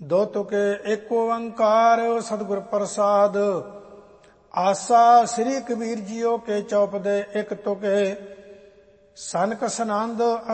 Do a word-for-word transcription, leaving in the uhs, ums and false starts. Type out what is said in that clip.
ਦੋ ਤੁਕੇ ਏਕ ਓੰਕਾਰ ਸਤਿਗੁਰ ਪ੍ਰਸਾਦ। ਆਸਾ ਸ੍ਰੀ ਕਬੀਰ ਜੀਓ ਕੇ ਚੌਪਦੇ ਇੱਕ ਤੁਕੇ। ਸਨਕ ਸਨੰਦ